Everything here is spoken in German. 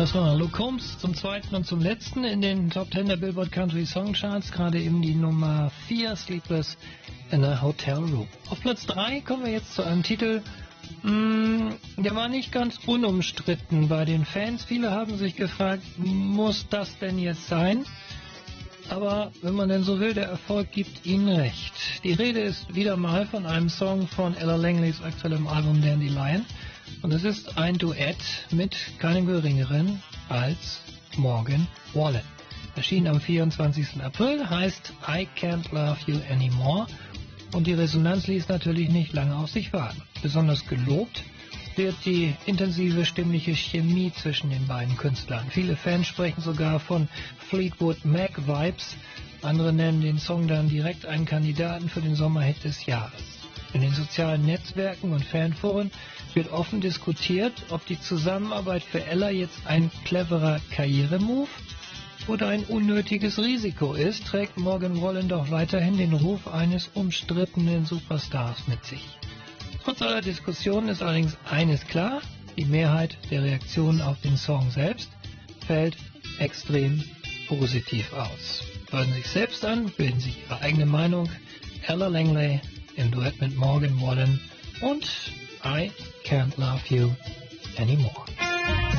Das war Luke Combs zum zweiten und zum letzten in den Top 10 der Billboard Country Song Charts. Gerade eben die Nummer 4, Sleepless in a Hotel Room. Auf Platz 3 kommen wir jetzt zu einem Titel, der war nicht ganz unumstritten bei den Fans. Viele haben sich gefragt, muss das denn jetzt sein? Aber wenn man denn so will, der Erfolg gibt ihnen recht. Die Rede ist wieder mal von einem Song von Ella Langleys aktuellem Album Dandelion. Und es ist ein Duett mit keinem geringeren als Morgan Wallen. Erschien am 24. April, heißt I Can't Love You Anymore. Und die Resonanz ließ natürlich nicht lange auf sich warten. Besonders gelobt wird die intensive stimmliche Chemie zwischen den beiden Künstlern. Viele Fans sprechen sogar von Fleetwood Mac Vibes. Andere nennen den Song dann direkt einen Kandidaten für den Sommerhit des Jahres. In den sozialen Netzwerken und Fanforen wird offen diskutiert, ob die Zusammenarbeit für Ella jetzt ein cleverer Karrieremove oder ein unnötiges Risiko ist, trägt Morgan Wallen doch weiterhin den Ruf eines umstrittenen Superstars mit sich. Trotz aller Diskussionen ist allerdings eines klar: die Mehrheit der Reaktionen auf den Song selbst fällt extrem positiv aus. Hören Sie sich selbst an, bilden sich Ihre eigene Meinung. Ella Langley im Duett mit Morgan Wallen und I Can't Love You Anymore.